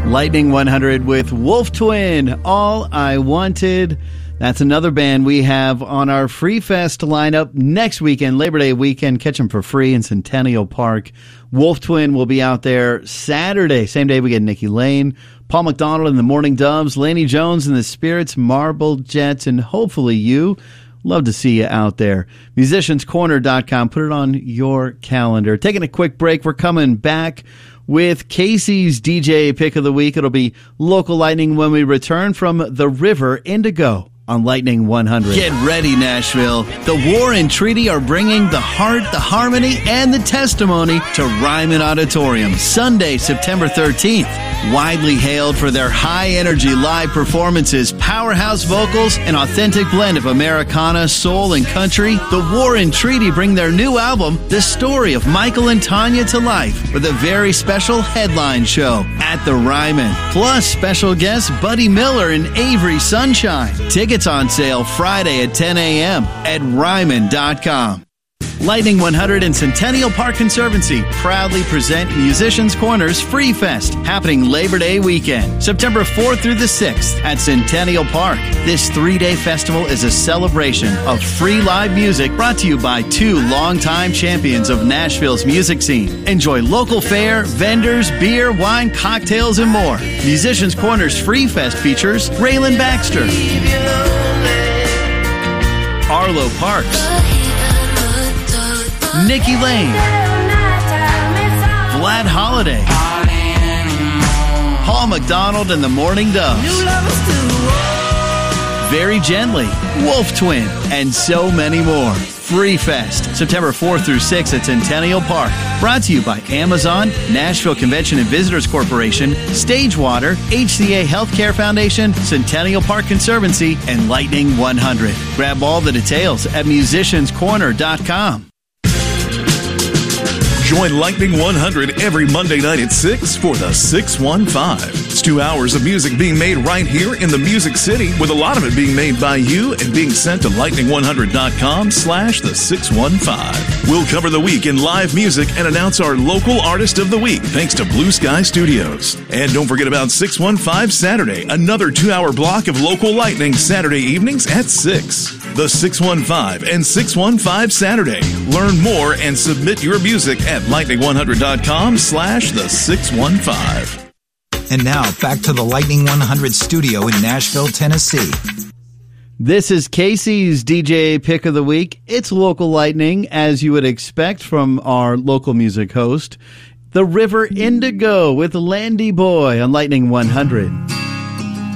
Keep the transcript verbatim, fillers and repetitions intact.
Lightning one hundred with Wolf Twin, All I Wanted. That's another band we have on our Free Fest lineup next weekend, Labor Day weekend. Catch them for free in Centennial Park. Wolf Twin will be out there Saturday. Same day we get Nikki Lane, Paul McDonald and the Morning Doves, Laney Jones and the Spirits, Marble Jets, and hopefully you. Love to see you out there. musicians corner dot com. Put it on your calendar. Taking a quick break. We're coming back with Casey's D J Pick of the Week. It'll be Local Lightning when we return from the River Indigo on Lightning one hundred. Get ready, Nashville. The War and Treaty are bringing the heart, the harmony, and the testimony to Ryman Auditorium Sunday, September thirteenth. Widely hailed for their high-energy live performances, powerhouse vocals, and authentic blend of Americana, soul, and country, the War and Treaty bring their new album, The Story of Michael and Tanya, to life with a very special headline show at the Ryman. Plus, special guests Buddy Miller and Avery Sunshine. Tickets on sale Friday at ten a.m. at ryman dot com. Lightning one hundred and Centennial Park Conservancy proudly present Musicians Corner's Free Fest, happening Labor Day weekend, September fourth through the sixth at Centennial Park. This three-day festival is a celebration of free live music brought to you by two longtime champions of Nashville's music scene. Enjoy local fare, vendors, beer, wine, cocktails, and more. Musicians Corner's Free Fest features Raylan Baxter, Arlo Parks, Nikki Lane, Vlad Holiday, Paul McDonald and the Morning Doves, Very Gently, Wolf Twin, and so many more. Free Fest, September fourth through sixth at Centennial Park. Brought to you by Amazon, Nashville Convention and Visitors Corporation, Stagewater, H C A Healthcare Foundation, Centennial Park Conservancy, and Lightning one hundred. Grab all the details at musicians corner dot com. Join Lightning one hundred every Monday night at six for the six one five. It's two hours of music being made right here in the Music City, with a lot of it being made by you and being sent to lightning one hundred dot com slash the six one five. We'll cover the week in live music and announce our local artist of the week, thanks to Blue Sky Studios. And don't forget about six one five Saturday, another two-hour block of local lightning Saturday evenings at six. The six one five and six one five Saturday. Learn more and submit your music at lightning one hundred dot com slash the six one five. And now, back to the Lightning one hundred studio in Nashville, Tennessee. This is Casey's D J Pick of the Week. It's Local Lightning, as you would expect from our local music host, The River Indigo with Landy Boy on Lightning one hundred.